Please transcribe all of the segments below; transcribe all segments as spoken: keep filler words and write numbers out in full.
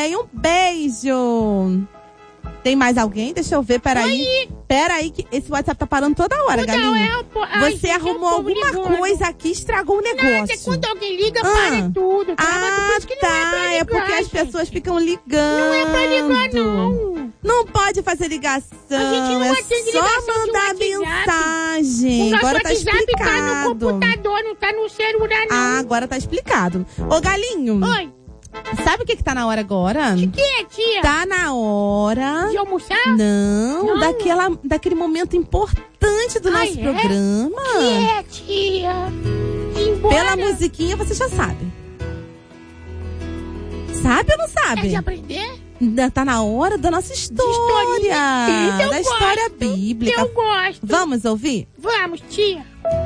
também. Um beijo. Tem mais alguém? Deixa eu ver, peraí. Oi. Peraí, que esse WhatsApp tá parando toda hora, Não, galinha. é o po- Ai, Você gente, arrumou é o povo alguma ligando. coisa aqui, estragou o negócio. Nada, quando alguém liga, Ah. para tudo. Tá? Mas Ah, por isso que não tá. é pra ligar, É porque as gente. pessoas ficam ligando. Não é pra ligar, não. Não pode fazer ligação. A gente não é atende só ligação de mandar WhatsApp. mensagem. O nosso Agora tá WhatsApp explicado. tá no computador, não tá no celular, não. Ah, agora tá explicado. Ô, Galinho. Oi. Sabe o que que tá na hora agora? De que, tia? Tá na hora... De almoçar? Não, Não. Daquela, daquele momento importante do Ai, nosso é? programa. Que é, tia? Embora. Pela musiquinha você já sabe. Sabe ou não É de sabe? aprender? Da- Tá na hora da nossa história. historinha. Eu Da história gosto, bíblica. Eu gosto. Vamos ouvir? Vamos, tia.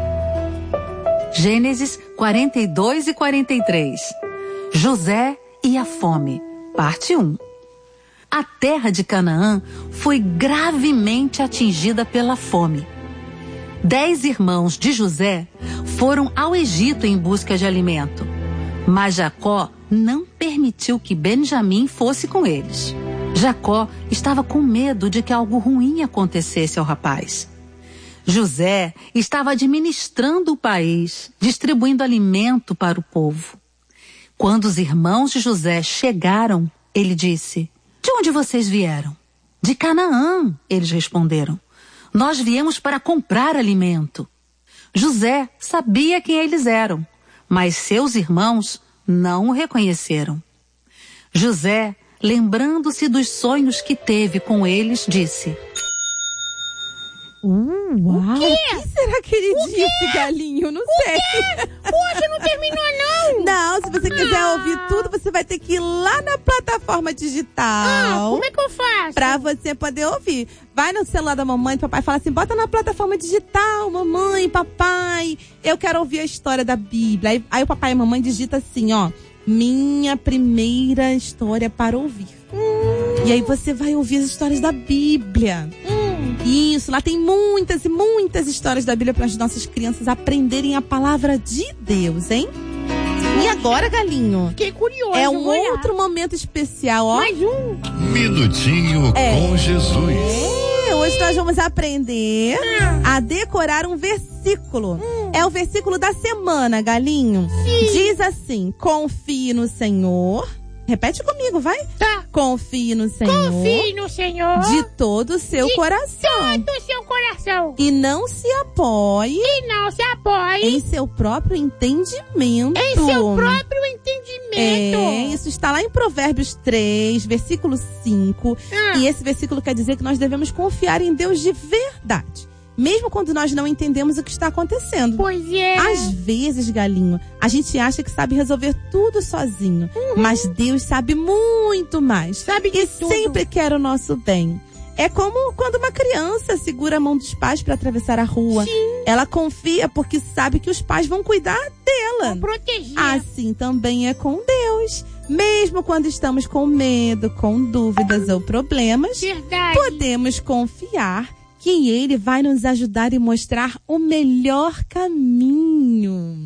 Gênesis quarenta e dois e quarenta e três. José e a fome, parte um. A terra de Canaã foi gravemente atingida pela fome. Dez irmãos de José foram ao Egito em busca de alimento, mas Jacó não permitiu que Benjamim fosse com eles. Jacó estava com medo de que algo ruim acontecesse ao rapaz. José estava administrando o país, distribuindo alimento para o povo. Quando os irmãos de José chegaram, ele disse: "De onde vocês vieram?" "De Canaã", eles responderam. "Nós viemos para comprar alimento." José sabia quem eles eram, mas seus irmãos não o reconheceram. José, lembrando-se dos sonhos que teve com eles, disse: Uh, uau! O quê? que será que ele disse, Galinho? Não sei. Poxa, não terminou, não. Não, se você quiser Ah. ouvir tudo, você vai ter que ir lá na plataforma Ah, digital. como é que eu faço? Pra você poder ouvir. Vai no celular da mamãe e papai e fala assim, bota na plataforma digital, mamãe, papai, eu quero ouvir a história da Bíblia. Aí, aí o papai e a mamãe digita assim, ó, minha primeira história para ouvir. Hum. E aí você vai ouvir as histórias da Bíblia. Hum. Isso, lá tem muitas e muitas histórias da Bíblia para as nossas crianças aprenderem a palavra de Deus, hein? E agora, Galinho? Fiquei curioso. É um vou olhar. outro momento especial, ó. Mais um. Minutinho É. com Jesus. É, hoje nós vamos aprender a decorar um versículo. É o versículo da semana, Galinho. Sim. Diz assim, confie no Senhor. Repete comigo, vai. Tá. Confie no Senhor. Confie no Senhor. De todo o seu De coração. todo o seu coração. E não se apoie E não se apoie em seu próprio entendimento. em seu próprio entendimento. É, isso está lá em Provérbios três, versículo cinco. Ah. E esse versículo quer dizer que nós devemos confiar em Deus de verdade. Mesmo quando nós não entendemos o que está acontecendo. Pois é. Às vezes, Galinho, a gente acha que sabe resolver tudo sozinho. Uhum. Mas Deus sabe muito mais. Sabe de e tudo. sempre quer o nosso bem. É como quando uma criança segura a mão dos pais para atravessar a rua. Sim. Ela confia porque sabe que os pais vão cuidar dela. Vou proteger. Assim também é com Deus. Mesmo quando estamos com medo, com dúvidas ou problemas, Verdade. podemos confiar que Ele vai nos ajudar e mostrar o melhor caminho.